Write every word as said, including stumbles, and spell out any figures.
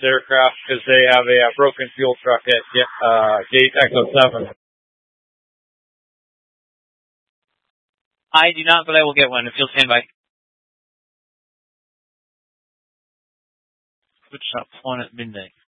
aircraft because they have a, uh broken fuel truck at uh, gate Echo seven. I do not, but I will get one if you'll stand by. Switch up one at midnight.